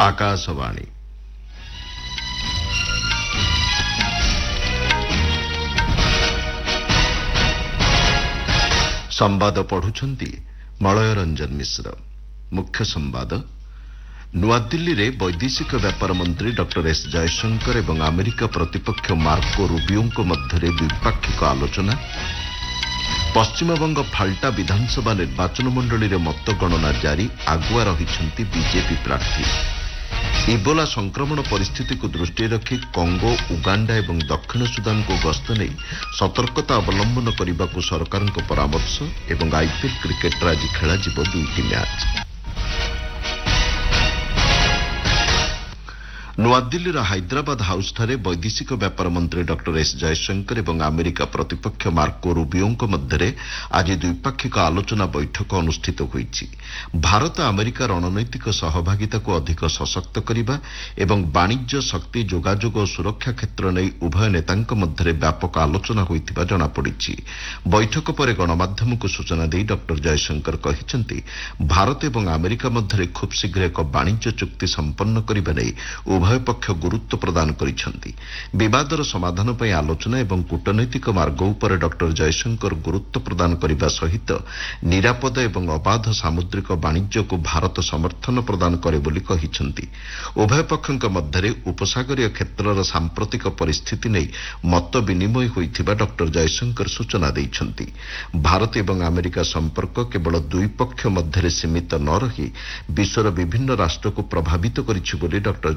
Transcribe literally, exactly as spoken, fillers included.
आकाशवाणी संवाद पढ़ुछंती मलय रंजन मिश्र। मुख्य संवाद नुआदिल्ली रे वैदेशिक व्यापार मंत्री डॉक्टर एस जयशंकर एवं अमेरिका प्रतिपक्ष मार्को रूबियों मध्य द्विपाक्षिक आलोचना। पश्चिमबंग फाल्टा विधानसभा निर्वाचन मंडली रे मतगणना जारी, आगुआ रहिछंती बीजेपी प्रार्थी। इबोला संक्रमण परिस्थिति को दृष्टि रखी कंगो, उगांडा एवं दक्षिण सुदान को गस्त नहीं सतर्कता अवलंबन करने को सरकार को परामर्श। एवं आईपीएल क्रिकेट आज खेल दुईटी मैच। नुआदिल्लीर हैदराबाद हाउस ठारे वैदेशिक व्यापार मंत्री डॉक्टर एस जयशंकर एवं अमेरिका प्रतिपक्ष मार्को रूबियों मध्य आज द्विपाक्षिक आलोचना बैठक अनुष्ठित होईछि। भारत अमेरिका रणनैतिक सहभागिता को अधिक सशक्त करने एवं वाणिज्य, शक्ति, जोगाजोग और सुरक्षा क्षेत्र नहीं उभय नेतांक मध्य व्यापक आलोचना होइथिबा जणा पड़िछि। बैठक पर गणमाध्यम को सूचना दे डॉक्टर जयशंकर कहिसेंति भारत एवं अमेरिका मध्य खूब शीघ्र एक वाणिज्य चुक्ति संपन्न करने नहीं उभय पक्ष गुरुत्व प्रदान करिसेंति। विवादर समाधान पर आलोचना एवं कूटनैतिक मार्ग उपर डॉक्टर जयशंकर गुरुत्व प्रदान करने सहित निरापद एवं अबाध सामुद्रिक वाणिज्य को भारत समर्थन प्रदान करे बोली कहिसेंति। उभय पक्षों मध्य उपसागरीय क्षेत्रर सांप्रतिक परिस्थिति नहीं मत विनिमय होइथिबा डॉक्टर जयशंकर सूचना दैछंति। भारत एवं अमेरिका संपर्क केवल दुई पक्ष मध्य सीमित न रही विश्वर विभिन्न राष्ट्र को प्रभावित करिछि बोली डॉक्टर